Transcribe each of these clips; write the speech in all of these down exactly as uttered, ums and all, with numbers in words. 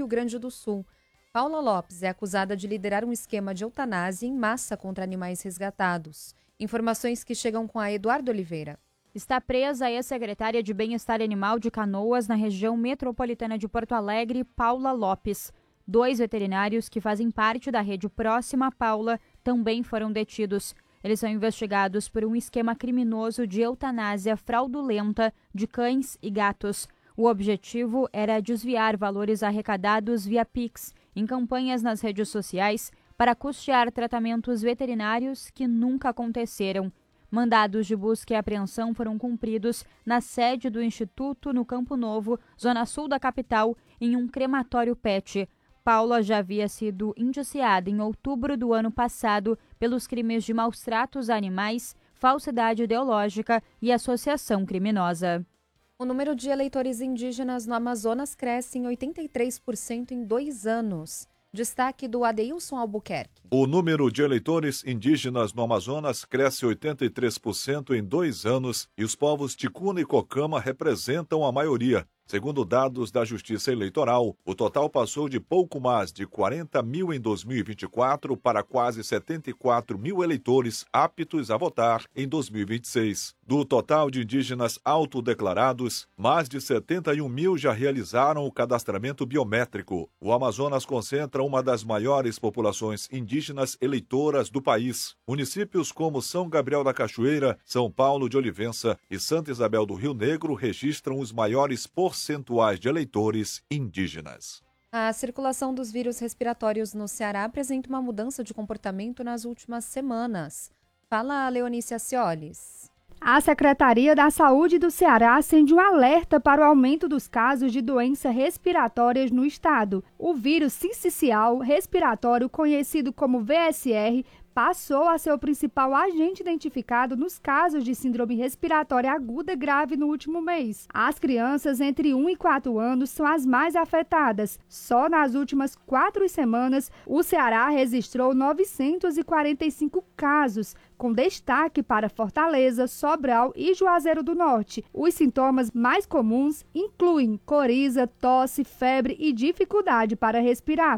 Rio Grande do Sul. Paula Lopes é acusada de liderar um esquema de eutanásia em massa contra animais resgatados. Informações que chegam com a Eduardo Oliveira. Está presa a ex-secretária de Bem-Estar Animal de Canoas, na região metropolitana de Porto Alegre, Paula Lopes. Dois veterinários que fazem parte da rede próxima a Paula também foram detidos. Eles são investigados por um esquema criminoso de eutanásia fraudulenta de cães e gatos. O objetivo era desviar valores arrecadados via Pix em campanhas nas redes sociais para custear tratamentos veterinários que nunca aconteceram. Mandados de busca e apreensão foram cumpridos na sede do Instituto no Campo Novo, zona sul da capital, em um crematório pet. Paula já havia sido indiciada em outubro do ano passado pelos crimes de maus tratos a animais, falsidade ideológica e associação criminosa. O número de eleitores indígenas no Amazonas cresce em oitenta e três por cento em dois anos. Destaque do Adeilson Albuquerque. O número de eleitores indígenas no Amazonas cresce oitenta e três por cento em dois anos e os povos Ticuna e Cocama representam a maioria. Segundo dados da Justiça Eleitoral, o total passou de pouco mais de quarenta mil em dois mil e vinte e quatro para quase setenta e quatro mil eleitores aptos a votar em dois mil e vinte e seis. Do total de indígenas autodeclarados, mais de setenta e um mil já realizaram o cadastramento biométrico. O Amazonas concentra uma das maiores populações indígenas eleitoras do país. Municípios como São Gabriel da Cachoeira, São Paulo de Olivença e Santa Isabel do Rio Negro registram os maiores percentuais de eleitores indígenas. A circulação dos vírus respiratórios no Ceará apresenta uma mudança de comportamento nas últimas semanas. Fala a Leonice Acioles. A Secretaria da Saúde do Ceará acende um alerta para o aumento dos casos de doenças respiratórias no estado. O vírus sincicial respiratório, conhecido como V S R, passou a ser o principal agente identificado nos casos de síndrome respiratória aguda grave no último mês. As crianças entre um e quatro anos são as mais afetadas. Só nas últimas quatro semanas, o Ceará registrou novecentos e quarenta e cinco casos, com destaque para Fortaleza, Sobral e Juazeiro do Norte. Os sintomas mais comuns incluem coriza, tosse, febre e dificuldade para respirar.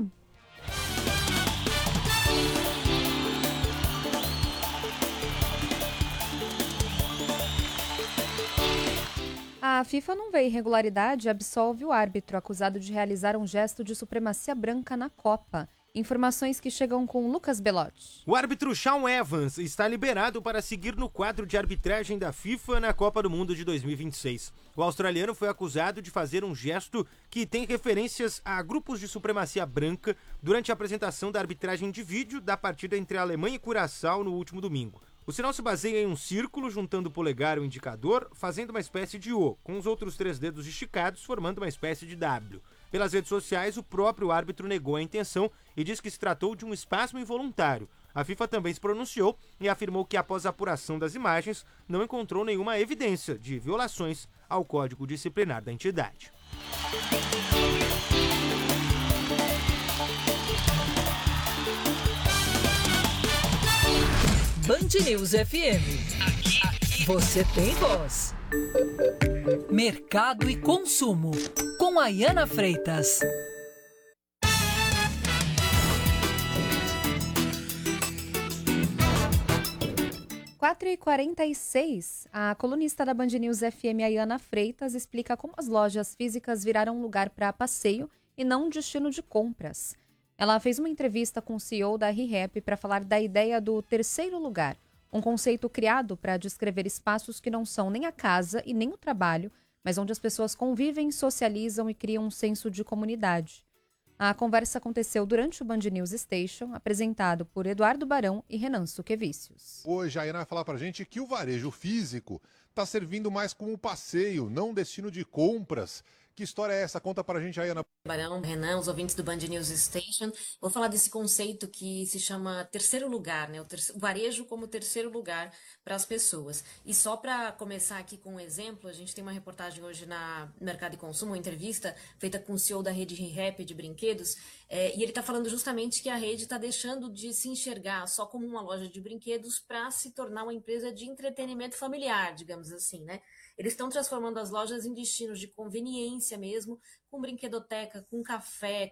A FIFA não vê irregularidade e absolve o árbitro acusado de realizar um gesto de supremacia branca na Copa. Informações que chegam com Lucas Belotti. O árbitro Shawn Evans está liberado para seguir no quadro de arbitragem da FIFA na Copa do Mundo de dois mil e vinte e seis. O australiano foi acusado de fazer um gesto que tem referências a grupos de supremacia branca durante a apresentação da arbitragem de vídeo da partida entre a Alemanha e Curaçao no último domingo. O sinal se baseia em um círculo juntando o polegar e o indicador, fazendo uma espécie de O, com os outros três dedos esticados formando uma espécie de W. Pelas redes sociais, o próprio árbitro negou a intenção e disse que se tratou de um espasmo involuntário. A FIFA também se pronunciou e afirmou que, após a apuração das imagens, não encontrou nenhuma evidência de violações ao código disciplinar da entidade. Band News F M. Aqui, você tem voz. Mercado e consumo, com Ayana Freitas. quatro e quarenta e seis, a colunista da Band News F M, Ayana Freitas, explica como as lojas físicas viraram um lugar para passeio e não um destino de compras. Ela fez uma entrevista com o C E O da ReHap para falar da ideia do terceiro lugar, um conceito criado para descrever espaços que não são nem a casa e nem o trabalho, mas onde as pessoas convivem, socializam e criam um senso de comunidade. A conversa aconteceu durante o Band News Station, apresentado por Eduardo Barão e Renan Suquevicius. Hoje a Ayana vai falar para a gente que o varejo físico está servindo mais como um passeio, não um destino de compras. Que história é essa? Conta pra gente, Ayana. Barão, Renan, os ouvintes do Band News Station. Vou falar desse conceito que se chama terceiro lugar, né? O, terceiro, o varejo como terceiro lugar para as pessoas. E só para começar aqui com um exemplo, a gente tem uma reportagem hoje na Mercado e Consumo, uma entrevista feita com o C E O da rede ReHap de brinquedos, é, e ele está falando justamente que a rede está deixando de se enxergar só como uma loja de brinquedos para se tornar uma empresa de entretenimento familiar, digamos assim, né? Eles estão transformando as lojas em destinos de conveniência mesmo, com brinquedoteca, com café,